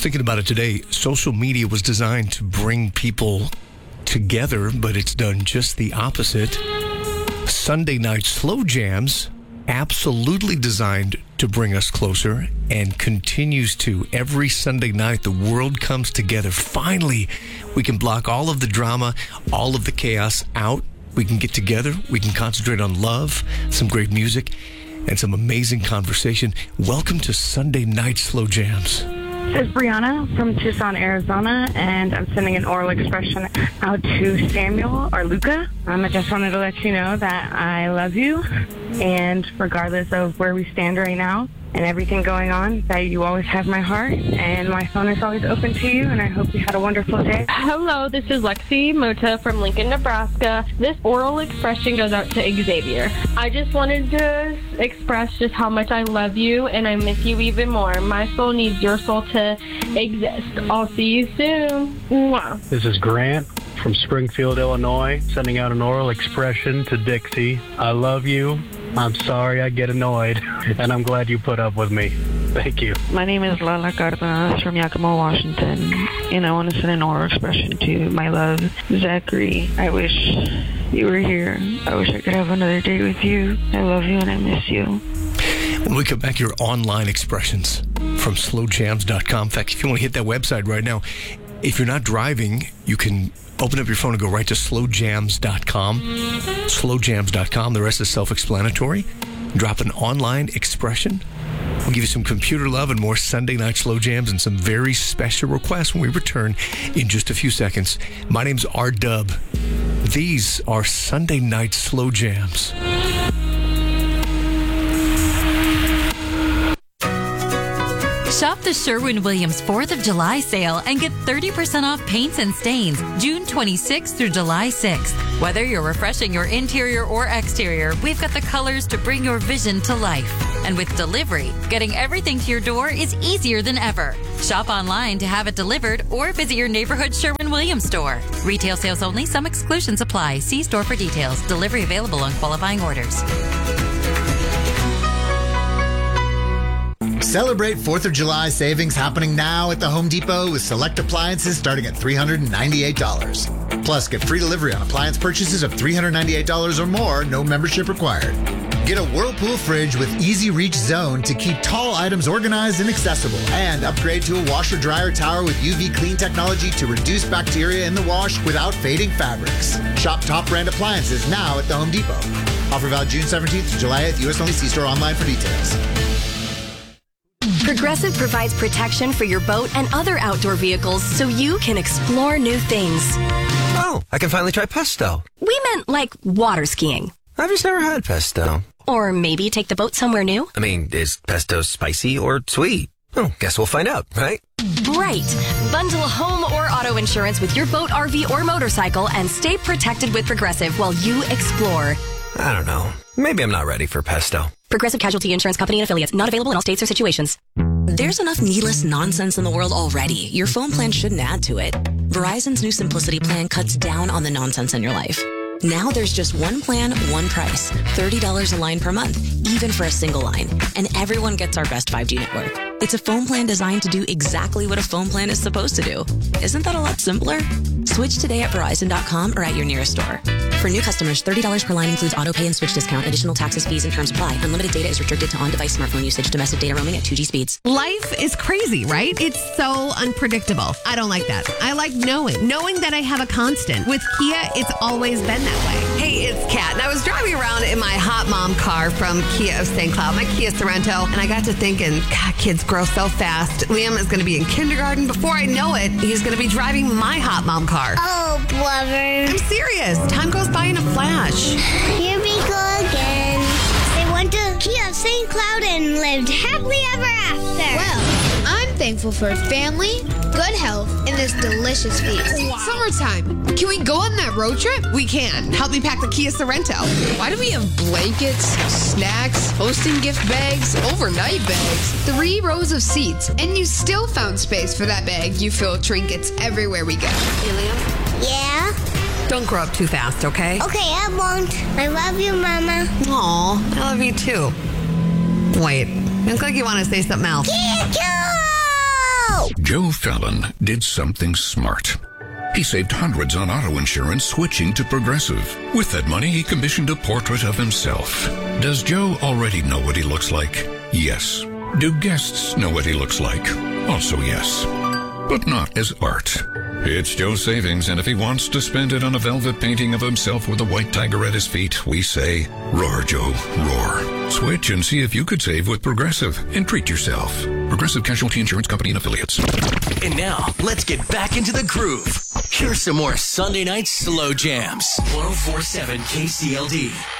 thinking about it today. Social media was designed to bring people together, but it's done just the opposite. Sunday night slow jams, absolutely designed to bring us closer and continues to. Every Sunday night, the world comes together. Finally, we can block all of the drama, all of the chaos out. We can get together. We can concentrate on love, some great music, and some amazing conversation. Welcome to Sunday Night Slow Jams. This is Brianna from Tucson, Arizona, and I'm sending an oral expression out to Samuel or Luca. I just wanted to let you know that I love you, and regardless of where we stand right now and everything going on, that you always have my heart, and my phone is always open to you, and I hope you had a wonderful day. Hello, this is Lexi Mota from Lincoln, Nebraska. This oral expression goes out to Xavier. I just wanted to express just how much I love you, and I miss you even more. My soul needs your soul to exist. I'll see you soon. Mwah. This is Grant from Springfield, Illinois, sending out an oral expression to Dixie. I love you. I'm sorry I get annoyed, and I'm glad you put up with me. Thank you. My name is Lala Cardenas from Yakima, Washington, and I want to send an oral expression to my love, Zachary. I wish you were here. I wish I could have another day with you. I love you and I miss you. When we come back, your online expressions from slowjams.com. In fact, if you want to hit that website right now, if you're not driving, you can open up your phone and go right to slowjams.com. Slowjams.com. The rest is self-explanatory. Drop an online expression. We'll give you some computer love and more Sunday Night Slow Jams and some very special requests when we return in just a few seconds. My name's R-Dub. These are Sunday Night Slow Jams. Shop the Sherwin-Williams 4th of July sale and get 30% off paints and stains June 26th through July 6th. Whether you're refreshing your interior or exterior, we've got the colors to bring your vision to life. And with delivery, getting everything to your door is easier than ever. Shop online to have it delivered or visit your neighborhood Sherwin-Williams store. Retail sales only. Some exclusions apply. See store for details. Delivery available on qualifying orders. Celebrate 4th of July savings happening now at the Home Depot with select appliances starting at $398. Plus, get free delivery on appliance purchases of $398 or more, no membership required. Get a Whirlpool fridge with Easy Reach Zone to keep tall items organized and accessible. And upgrade to a washer-dryer tower with UV clean technology to reduce bacteria in the wash without fading fabrics. Shop top brand appliances now at the Home Depot. Offer valid June 17th to July 8th. U.S. only. See store online for details. Progressive provides protection for your boat and other outdoor vehicles so you can explore new things. Oh, I can finally try pesto. We meant like water skiing. I've just never had pesto. Or maybe take the boat somewhere new. I mean, is pesto spicy or sweet? Oh, guess we'll find out, right? Right. Bundle home or auto insurance with your boat, RV, or motorcycle and stay protected with Progressive while you explore. I don't know. Maybe I'm not ready for pesto. Progressive Casualty Insurance Company and Affiliates. Not available in all states or situations. There's enough needless nonsense in the world already. Your phone plan shouldn't add to it. Verizon's new Simplicity plan cuts down on the nonsense in your life. Now there's just one plan, one price. $30 a line per month, even for a single line. And everyone gets our best 5G network. It's a phone plan designed to do exactly what a phone plan is supposed to do. Isn't that a lot simpler? Switch today at Verizon.com or at your nearest store. For new customers, $30 per line includes auto pay and switch discount. Additional taxes, fees, and terms apply. Unlimited data is restricted to on-device smartphone usage. Domestic data roaming at 2G speeds. Life is crazy, right? It's so unpredictable. I don't like that. I like knowing that I have a constant. With Kia, it's always been that way. Hey, it's Kat, and I was driving around in my hot mom car from Kia of St. Cloud, my Kia Sorrento, and I got to thinking, God, kids grow so fast. Liam is going to be in kindergarten. Before I know it, he's going to be driving my hot mom car. Oh, blubber. I'm serious. Time goes by in a flash. Here we go again. They went to Kia of St. Cloud and lived happily ever after. Well, I'm thankful for family, good health, and this delicious feast. Wow. Summertime. Can we go on that road trip? We can. Help me pack the Kia Sorrento. Why do we have blankets, snacks, hosting gift bags, overnight bags, 3 rows of seats, and you still found space for that bag you fill with trinkets everywhere we go? Hey, Liam? Yeah? Don't grow up too fast, okay? Okay, I won't. I love you, Mama. Aw, I love you too. Wait, you look like you want to say something else. Kia! Joe! Joe Fallon did something smart. He saved hundreds on auto insurance switching to Progressive. With that money, he commissioned a portrait of himself. Does Joe already know what he looks like? Yes. Do guests know what he looks like? Also yes. But not as art. It's Joe's savings, and if he wants to spend it on a velvet painting of himself with a white tiger at his feet, we say, roar, Joe, roar. Switch and see if you could save with Progressive and treat yourself. Progressive Casualty Insurance Company and Affiliates. And now, let's get back into the groove. Here's some more Sunday Night Slow Jams. 104.7 KCLD.